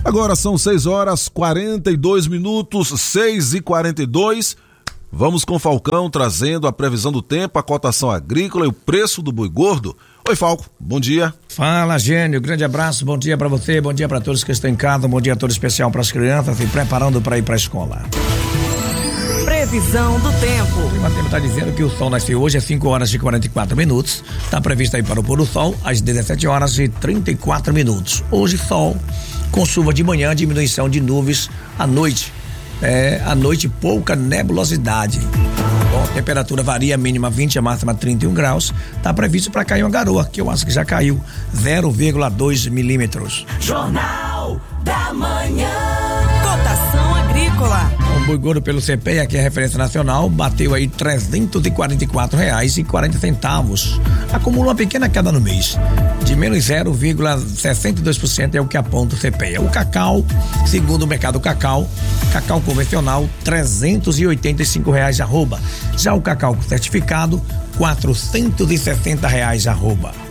Agora são 6h42, 6h42. Vamos com o Falcão trazendo a previsão do tempo, a cotação agrícola e o preço do boi gordo. Oi, Falco, bom dia. Fala, Gênio, grande abraço, bom dia pra você, bom dia pra todos que estão em casa, bom dia todo especial pras crianças se preparando pra ir pra escola. Previsão do tempo. O clima tempo tá dizendo que o sol nasceu hoje às 5h44. Tá previsto aí para o pôr do sol às 17h34. Hoje sol, com chuva de manhã, diminuição de nuvens à noite. À noite pouca nebulosidade. Bom, a temperatura varia, a mínima 20, a máxima 31 graus. Tá previsto para cair uma garoa, que eu acho que já caiu, 0,2 milímetros. Jornal da Manhã. Cotação agrícola. O boi gordo pelo CPEA, que é referência nacional, bateu aí R$344,40. Acumula uma pequena queda no mês, de menos 0,62% é o que aponta o CPEA. O cacau, segundo o mercado cacau convencional, R$385 arroba. Já o cacau certificado, R$460 arroba.